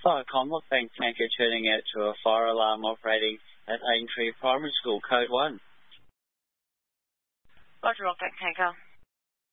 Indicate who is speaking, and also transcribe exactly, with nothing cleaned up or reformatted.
Speaker 1: Fire Commonwealth Bank Tanker turning out to a fire alarm operating at Aintree Primary School, Code one.
Speaker 2: Roger, Rock Bank Tanker.